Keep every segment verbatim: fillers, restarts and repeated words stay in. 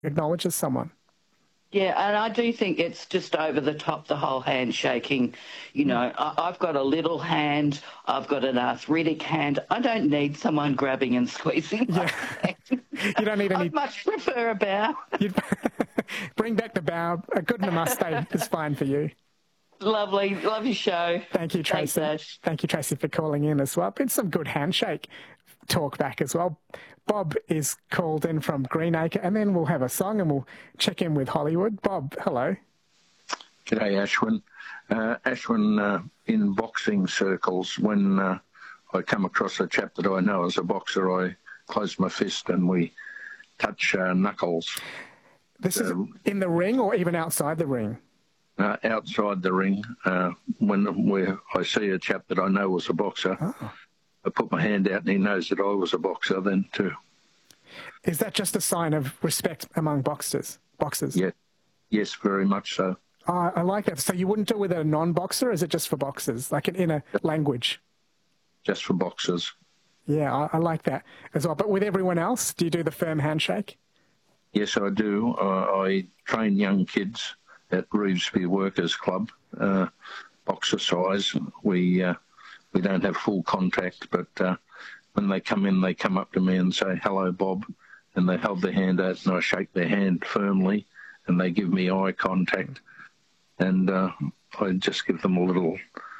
acknowledges someone. Yeah, and I do think it's just over the top, the whole handshaking. You know, I, I've got a little hand, I've got an arthritic hand. I don't need someone grabbing and squeezing my Yeah. hand. You don't need any... I'd much prefer a bow. You'd... Bring back the bow. A good namaste is fine for you. Lovely. Love your show. Thank you, Tracy. Thanks, Ash. Thank you, Tracy, for calling in as well. Been some good handshake talk back as well. Bob is called in from Greenacre, and then we'll have a song and we'll check in with Hollywood. Bob, hello. G'day, Ashwin. Uh, Ashwin, uh, in boxing circles, when uh, I come across a chap that I know as a boxer, I close my fist and we touch uh, knuckles. This is uh, in the ring or even outside the ring? Uh, outside the ring. Uh, when where I see a chap that I know was a boxer, oh. I put my hand out and he knows that I was a boxer then too. Is that just a sign of respect among boxers? Boxers? Yeah. Yes, very much so. Uh, I like that. So you wouldn't do it with a non-boxer, or is it just for boxers, like in a language? Just for boxers. Yeah, I, I like that as well. But with everyone else, do you do the firm handshake? Yes, I do. Uh, I train young kids at Revesby Workers Club, uh, boxer size. We uh, we don't have full contact, but uh, when they come in, they come up to me and say, "Hello, Bob," and they hold their hand out, and I shake their hand firmly, and they give me eye contact, and uh, I just give them a little.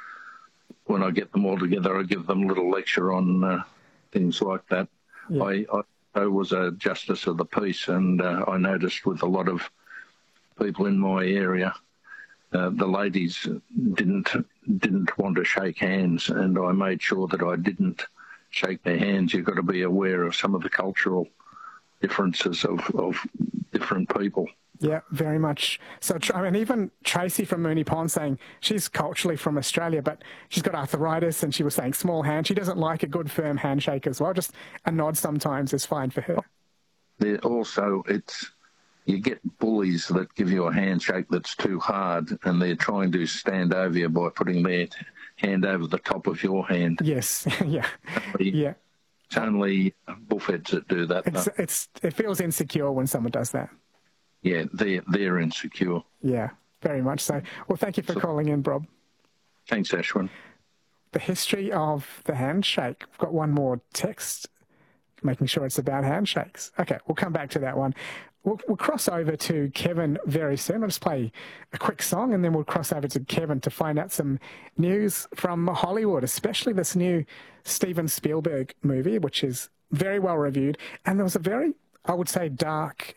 When I get them all together, I give them a little lecture on uh, things like that. Yeah. I, I I was a justice of the peace, and uh, I noticed with a lot of people in my area, uh, the ladies didn't didn't want to shake hands, and I made sure that I didn't shake their hands. You've got to be aware of some of the cultural differences of, of different people. Yeah, very much. So, I mean, even Tracy from Moonee Pond saying she's culturally from Australia, but she's got arthritis, and she was saying small hand. She doesn't like a good firm handshake as well. Just a nod sometimes is fine for her. There also, it's you get bullies that give you a handshake that's too hard, and they're trying to stand over you by putting their hand over the top of your hand. Yes, yeah, yeah. It's only bullheads that do that. It's, it's, it feels insecure when someone does that. Yeah, they're, they're insecure. Yeah, very much so. Well, thank you for so, calling in, Bob. Thanks, Ashwin. The history of the handshake. We've got one more text, making sure it's about handshakes. Okay, we'll come back to that one. We'll, we'll cross over to Kevin very soon. I'll just play a quick song, and then we'll cross over to Kevin to find out some news from Hollywood, especially this new Steven Spielberg movie, which is very well reviewed. And there was a very, I would say, dark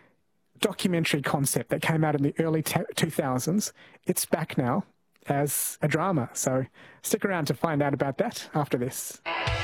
documentary concept that came out in the early two thousands. It's back now as a drama. So stick around to find out about that after this.